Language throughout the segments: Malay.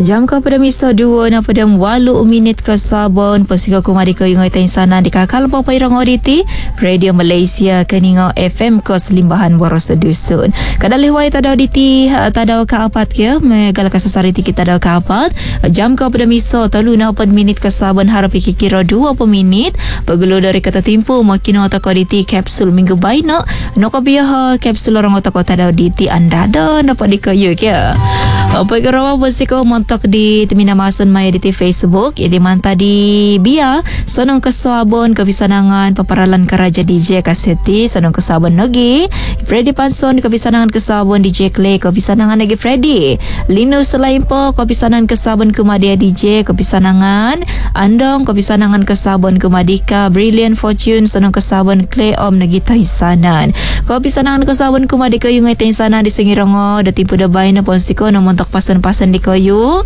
Jam ka pada misa 2 na pada 8 minit ke sabon pasika kumari ko yung itain sana di kakal pa pairang oriti Radio Malaysia keninga FM kos limbahan boros dusun. Kadalih wai tadaw diti tadaw kaapat ke megal kasasariti kita tadaw kaapat. Jam ka pada misa 3 na 4 minit ke sabon harap ikikira 20 minit pagulu dari kata timpu makino ta ko diti kapsul minggu baino no ka biah kapsul orang otak ko tadaw diti andada na padi kayu ke. Apa kerawa bosiko montok di Teminamasan maya di Facebook jadi manta di Bia sonong kesabon kebisanangan paparalan karaja DJ Kaseti sonong kesabon nogi Freddy Panson kebisanangan kesabon DJ Clay kebisanangan lagi Freddy Linus Selaimpo kebisanangan kesabon Kumadia DJ kebisanangan Andong kebisanangan kesabon Kumadika Brilliant Fortune sonong kesabon Clay Om Nagita Hisanan kebisanangan kesabon Kumadika yung itain sana di Sengirongo dati puda bayi na ponsiko no montok pasan-pasan di kayu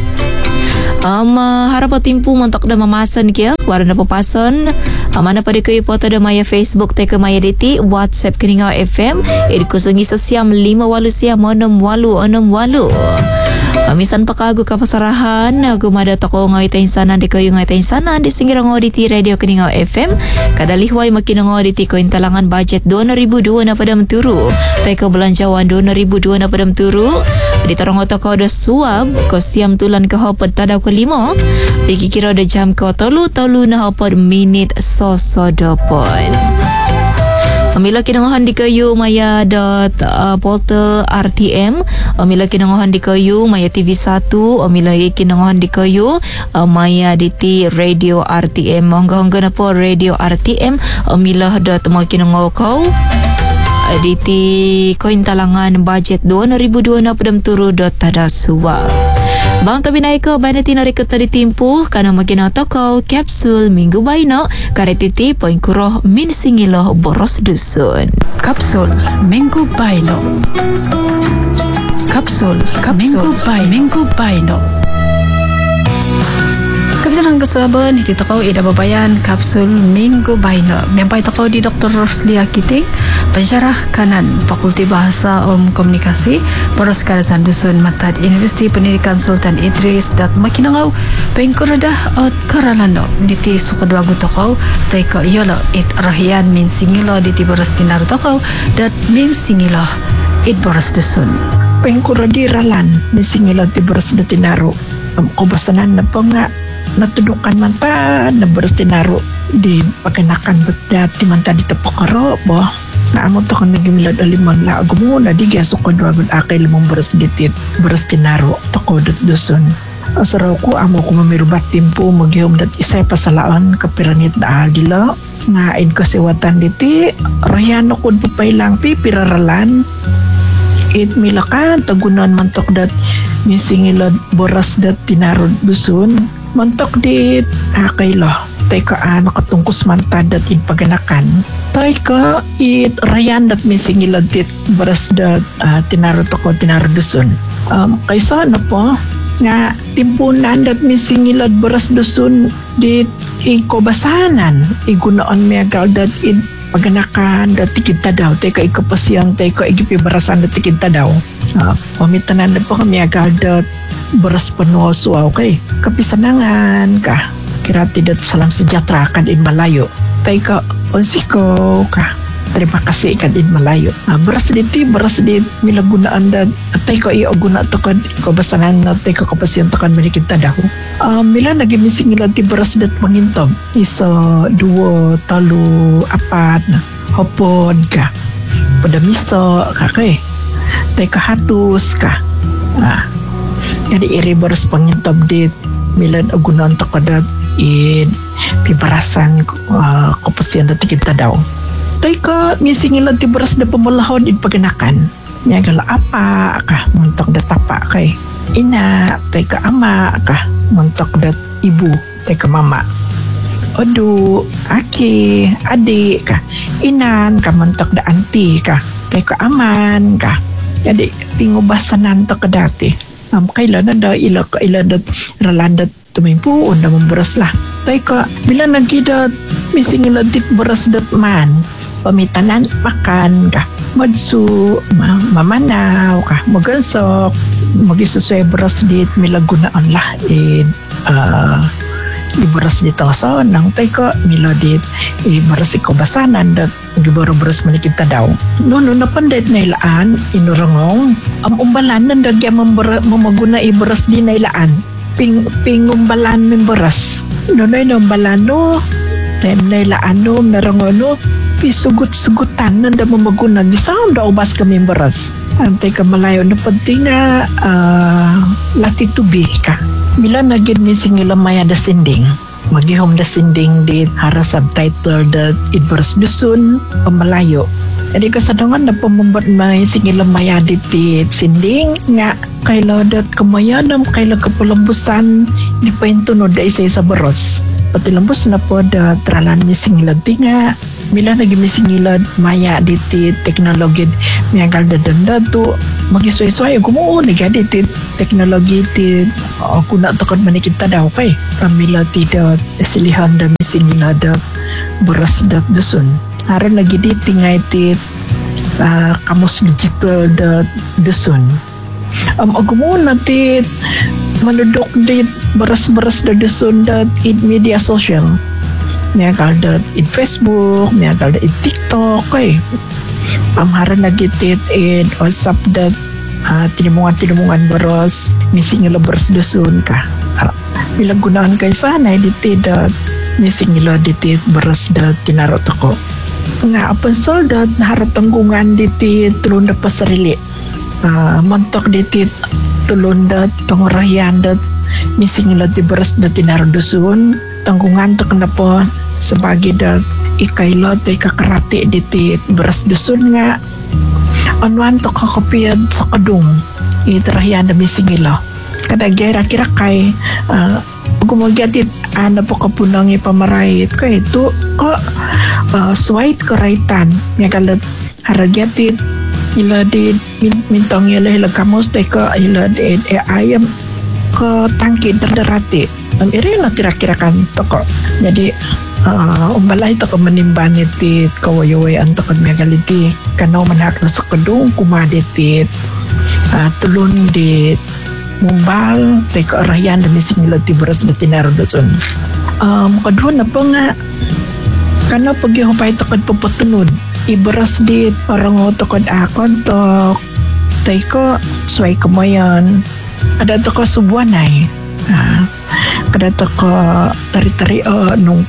harap timpu montok dah memasan kia warna papasan mana pada kayu foto dah maya Facebook teka maya diti WhatsApp keninga FM kusungi sesiam 5 walu siam 6 walu misan pakagu kapasarahan gumada toko ngaitain sana di kayu ngaitain sana di singgirang auditi Radio Keninga FM kadalihwai makin auditi ko intalangan budget 2002 na padam turu teka belanjawan 2002 na padam turu di tarong toko ada suab ko siam tulan ke hopad tadaw ke 5 dikikira ada jam ko tolu na hopad minit sosodopon. Amila kinangohan di kayu maya portal RTM, amila kinangohan di kayu maya TV1, amila kinangohan di kayu maya DT Radio RTM. Hangga na po Radio RTM, amila mo kinangokau DT koin talangan budget 2002 na padam turu tada suwa. Bang tabi naik ko bana tinori ko tadi timpu kana magina toko kapsul minggu baino karetiti poin kuroh min singilo boros dusun. Kapsul minggu baino. Kapsul minggu baino. Kebiasaan kesabaran itu tahu ida babayan kapsul minggu baino. Mempai tahu di Dr. Roslia Kiting pensyarah kanan Fakulti Bahasa Komunikasi Boros Kalasan Dusun Matad Universiti Pendidikan Sultan Idris dat makinangau pengkuradah karalano diti sukadwa gutokau taiko yolo it rahian min singilo diti boros tinar tokau dat min singilo it boros dusun pengkuradi ralan min singilo ti boros tinaro kobasanan na penga natudukan manta na boros tinaro di paganakan bedat ti manta di tepokaro boh na amo to kan nagimilad alimang laag mo na di gasok ko duwagon akay limang beras ditit beras tinaro takodot dusun asaraw ko amo ko mamirubat timpo magyom dat isay pasalaan kapiranit na agila ngain kasiwatan diti rayano ko dupay lang pipiraralan it milakan tagunan mantok dat misingilad boras dat tinaro dusun mantok dit akay lo teka nakatungkos mantadat in paganakan teka it rayan dat misingilad dit beras dat tinaro toko tinaro dusun kaysa na po nga timpunan dat misingilad beras dusun dit ikobasanan igunaon meagal dat in paganakan dat tikita daw teka ikapasiyang teka igipibarasan dat tikita daw pamitanan na po kami agal dat beras penuh suaw kay kapisanangan ka kira tidak salam sejahtera kan in Malayo teka onsiko ka terima kasih kan in Malayo beras di milagunaan dan teka iyo guna tekan kebasanan teka kapasian tekan milikin tadahu mila lagi missing ilan ti beras dat mangintom isa 2 3 4 hopon ka pada miso ka kay teka hatus ka jadi iri beras pangintom dit milan agunan tekadat in pibarasan kopasian dati kita daw teka misingin lang ti beras na pamulahon in paganakan miyagala apa ka muntok dat tapa kay ina teka ama ka muntok dat ibu teka mama odu aki adik ka inan ka muntok da anti ka teka aman ka jadi pingubasanan to kadati kailan na ilan dat ralandat tumimpu unda memberas lah teka bila nagidat misingilad tit beras dat man pamitanan makan ka madsu mamanaw ka magansok Magisusay beras di milagunaan lah iberas di talasan nang teka mila di iberas ikobasanan dat gibaro beras manikita daw nono na pandet nailaan inurangong umbalan nan dagya mamaguna iberas di nailaan pingumbalan min beras nonoy no umbalano nailaan no merangono pisugut-sugutan nan da mamaguna di sound da ubas kami beras antay ka malayo na penting na lati tubi ka mila nagid ni singila maya da sinding magihom da sinding di hara subtitle da idberas dusun pamalayo jadi kasadongan na pamumbat may singila maya di sinding nga kaila dat kamayanam kaila kapalambusan di paintunod da isa beros pati lambus na po da tralan ni singila tinga mila nagi misingilad maya di teknologi miyagal da danda tu magisuay-suay gumo nagadi ti teknologi ti kuna takot manikita daw kay pamila ti da silihan da misingila da beras da dusun haran lagi di tingay ti kamus digital da dusun gumo na ti manudok di beras-beras da dusun da media sosial niya kalda in Facebook, niya kalda in TikTok, pamharan nagitit in WhatsApp dat tinimungan beras, missing ilo beras dusun ka. Bilang gunaan kay sana, ditid missing ilo ditid beras dat tinarot ako. Nga apasal dat naharap tanggungan ditid tulun na pasarili. Mantok ditid tulun dat pangurahian dat missing ilo di beras dat tinarot dusun. Tanggungan to kenapa sebagai dat ikailot ay kakarati diti beras dusun nga anuan to kakapiyad sa kadung itrahian na bisingilo kada gera kira kay gumagyatit ana po kapunang ipamarait kay ito swait karaitan nga kalat haragyatit ila di mintong ila kamos tay ka ila di ayam ke tangki terderati iri na tira-kira kan toko jadi umbalay to ko manimban iti kawayaway ang tokod megaliti kanaw manhak na sa kadung kumaditit tulun di mumbal tay ko arayan na mising nila ti beras na tinaro doon kadun na po nga kanaw pagyahupay tokod papatunod iberas di parang tokod akon tok tay ko suway kamayan ada toko subuanay kada ko tari-tari nung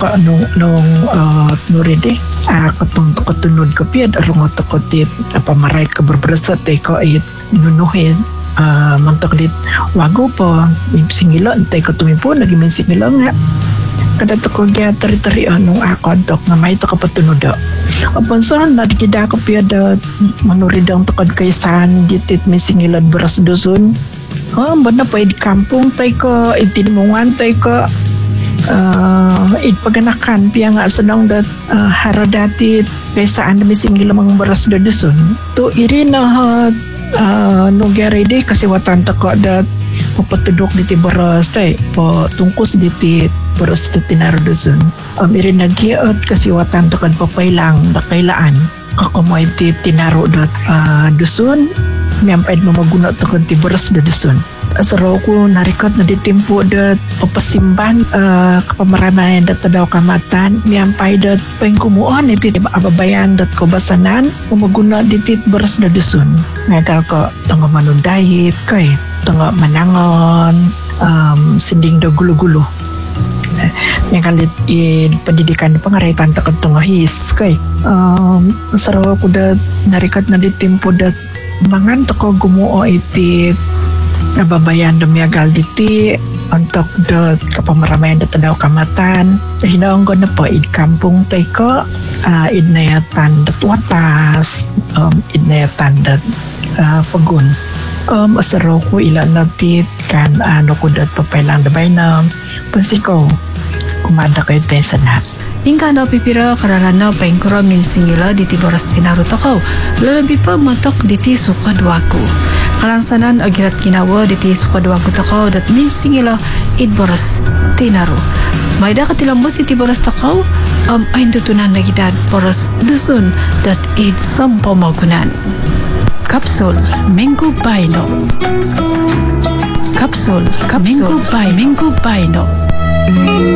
nuride katong katunod ko piad arong to ko tit pamaray ka berberasa te ko it nunuhin mantok dit wago po singilo tay ko tumipo lagi men singilo nga kada to ko gya tari-tari nung akon tok nga may to ka patunod upon son nadikida ko piad manuridang tukod kay san ditit men singilad beras dusun banda pa di kampung tay ko itinimungan tay ko itpaganakan piya nga sanang dat haradati kaysaan na mising ilamang beras da dusun to iri na nugere di kasi watan tako dat papatudok diti beras tay po tungkus diti beras da tinaro dusun iri nagiot kasi watan tako papailang da kailaan kakumoy ti tinaro dat dusun miyampaid mamaguna takon ti beras da dusun. Asaro ko narikot na ditimpo dat papasimban kapamaranayan dat tadaw kamatan miyampay dat pengkumuon iti ababayan dat kobasanan mamaguna ditit beras da dusun. Ngagal ko tanga manundayit kay tanga manangon sinding da gulo-gulo. Yang kalit pendidikan pengaraitan takon tanga his kay asaro ko dat narikot na ditimpo dat mangan toko gumuo iti nababayan demiagal diti untuk dot kapamaramayan da tadaw kamatan hinaong ko na po id kampung tay ko idnayatan dat watas idnayatan dat pagun asaro ko ilan natit kan ano ko dat papailang dabay na pansiko kumanda kayo tayo sanat Ingka na pipira kararana pengkura min singila diti beras tinaro takaw lalabi pa matok diti sukadwaku kalangsanan agirat kinawa diti sukadwaku takaw dat min singila id beras tinaro mayda katilambos iti beras takaw ay tutunan na gidad beras dusun dat id sampamagunan Kapsul Minggu Baino. Kapsul Minggu Baino.